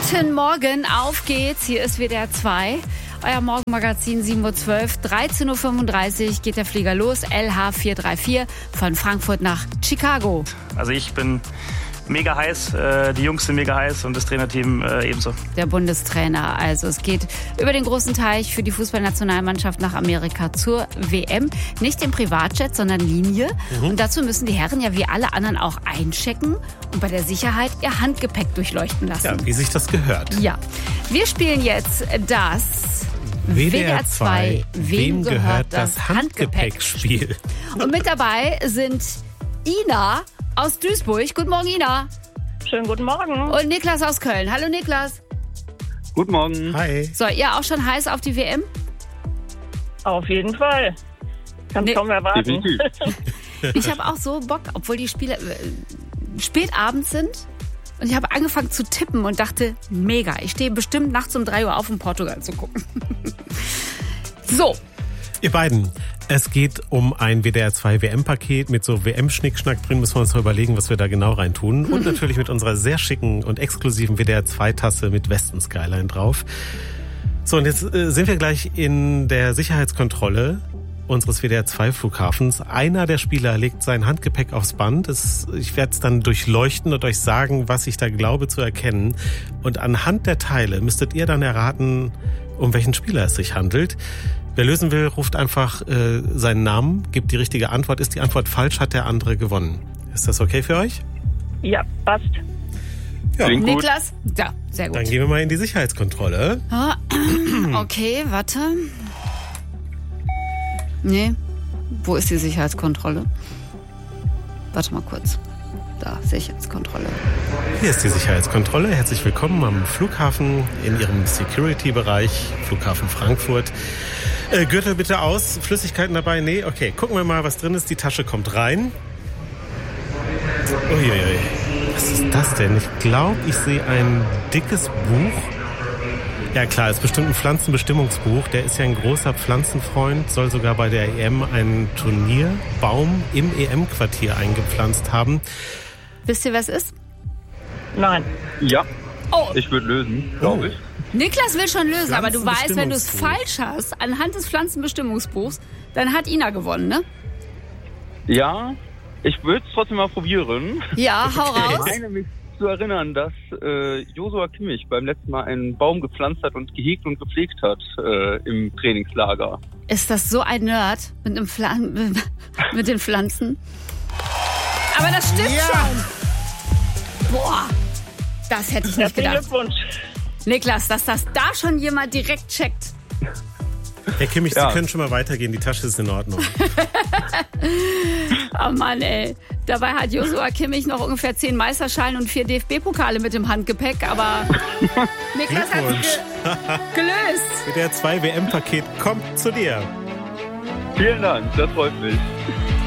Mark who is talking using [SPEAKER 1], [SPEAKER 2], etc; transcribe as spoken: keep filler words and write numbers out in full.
[SPEAKER 1] Guten Morgen, auf geht's. Hier ist W D R zwei. Euer Morgenmagazin sieben Uhr zwölf, dreizehn Uhr fünfunddreißig geht der Flieger los. L H vier drei vier von Frankfurt nach Chicago.
[SPEAKER 2] Also ich bin mega heiß, äh, die Jungs sind mega heiß und das Trainerteam äh, ebenso.
[SPEAKER 1] Der Bundestrainer. Also es geht über den großen Teich für die Fußballnationalmannschaft nach Amerika zur W M. Nicht im Privatjet, sondern Linie. Mhm. Und dazu müssen die Herren ja wie alle anderen auch einchecken und bei der Sicherheit ihr Handgepäck durchleuchten lassen.
[SPEAKER 3] Ja, wie sich das gehört.
[SPEAKER 1] Ja. Wir spielen jetzt das
[SPEAKER 3] W D R zwei, wem gehört das Handgepäckspiel?
[SPEAKER 1] Und mit dabei sind Ina aus Duisburg. Guten Morgen, Ina.
[SPEAKER 4] Schönen guten Morgen.
[SPEAKER 1] Und Niklas aus Köln. Hallo, Niklas.
[SPEAKER 5] Guten Morgen.
[SPEAKER 3] Hi.
[SPEAKER 1] So, ihr auch schon heiß auf die W M?
[SPEAKER 4] Auf jeden Fall. Kann
[SPEAKER 1] Nee.
[SPEAKER 4] kaum erwarten.
[SPEAKER 1] Ich habe auch so Bock, obwohl die Spiele äh, spät abends sind. Und ich habe angefangen zu tippen und dachte, mega, ich stehe bestimmt nachts um drei Uhr auf, um Portugal zu gucken. So,
[SPEAKER 3] Ihr beiden, es geht um ein W D R zwei W M-Paket mit so W M-Schnickschnack drin. Müssen wir uns mal überlegen, was wir da genau reintun. Und natürlich mit unserer sehr schicken und exklusiven W D R zwei Tasse mit Westen-Skyline drauf. So, und jetzt äh, sind wir gleich in der Sicherheitskontrolle unseres W D R zwei Flughafens. Einer der Spieler legt sein Handgepäck aufs Band. Es, ich werde es dann durchleuchten und euch sagen, was ich da glaube zu erkennen. Und anhand der Teile müsstet ihr dann erraten, um welchen Spieler es sich handelt. Wer lösen will, ruft einfach äh, seinen Namen, gibt die richtige Antwort. Ist die Antwort falsch, hat der andere gewonnen. Ist das okay für euch?
[SPEAKER 4] Ja, passt.
[SPEAKER 3] Ja.
[SPEAKER 5] Klingt gut.
[SPEAKER 1] Niklas? Ja, sehr gut.
[SPEAKER 3] Dann gehen wir mal in die Sicherheitskontrolle.
[SPEAKER 1] Ah, okay, warte. Nee, wo ist die Sicherheitskontrolle? Warte mal kurz. Da, Sicherheitskontrolle.
[SPEAKER 3] Hier ist die Sicherheitskontrolle. Herzlich willkommen am Flughafen in Ihrem Security-Bereich, Flughafen Frankfurt. Äh, Gürtel bitte aus, Flüssigkeiten dabei? Nee, okay. Gucken wir mal, was drin ist. Die Tasche kommt rein. Uiuiui. Was ist das denn? Ich glaube, ich sehe ein dickes Buch. Ja klar, ist bestimmt ein Pflanzenbestimmungsbuch. Der ist ja ein großer Pflanzenfreund, soll sogar bei der E M einen Turnierbaum im E M-Quartier eingepflanzt haben.
[SPEAKER 1] Wisst ihr, wer es ist?
[SPEAKER 4] Nein.
[SPEAKER 5] Ja,
[SPEAKER 1] Oh,
[SPEAKER 5] ich würde lösen, glaube ich.
[SPEAKER 1] Niklas will schon lösen, aber du weißt, wenn du es
[SPEAKER 3] Pflanzenbestimmungsbuch.
[SPEAKER 1] falsch hast, anhand des Pflanzenbestimmungsbuchs, dann hat Ina gewonnen, ne?
[SPEAKER 5] Ja, ich würde es trotzdem mal probieren.
[SPEAKER 1] Ja, hau
[SPEAKER 5] Ich
[SPEAKER 1] raus.
[SPEAKER 5] meine mich zu erinnern, dass äh, Josua Kimmich beim letzten Mal einen Baum gepflanzt hat und gehegt und gepflegt hat äh, im Trainingslager.
[SPEAKER 1] Ist das so ein Nerd mit, einem Pflan- mit den Pflanzen? Aber das stimmt
[SPEAKER 3] Ja.
[SPEAKER 1] schon. Boah, das hätte ich nicht
[SPEAKER 4] Herzlichen
[SPEAKER 1] gedacht.
[SPEAKER 4] Glückwunsch.
[SPEAKER 1] Niklas, dass das da schon jemand direkt checkt.
[SPEAKER 3] Herr Kimmich,
[SPEAKER 5] Ja.
[SPEAKER 3] Sie können schon mal weitergehen. Die Tasche ist in Ordnung.
[SPEAKER 1] Oh Mann, ey. Dabei hat Josua Kimmich noch ungefähr zehn Meisterschalen und vier D F B-Pokale mit dem Handgepäck. Aber Niklas hat
[SPEAKER 3] Glückwunsch.
[SPEAKER 1] sich ge- gelöst.
[SPEAKER 3] W D R zwei W M-Paket kommt zu dir.
[SPEAKER 5] Vielen Dank, das freut mich.